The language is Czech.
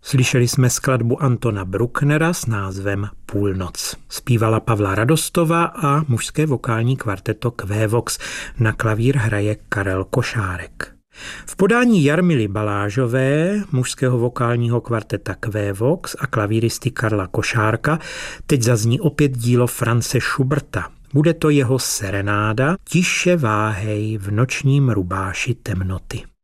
Slyšeli jsme skladbu Antona Brucknera s názvem Půlnoc. Zpívala Pavla Radostová a mužské vokální kvarteto Quevox. Na klavír hraje Karel Košárek. V podání Jarmily Balážové, mužského vokálního kvarteta Quevox a klavíristy Karla Košárka, teď zazní opět dílo Franze Schuberta. Bude to jeho serenáda Tiše váhej v nočním rubáši temnoty.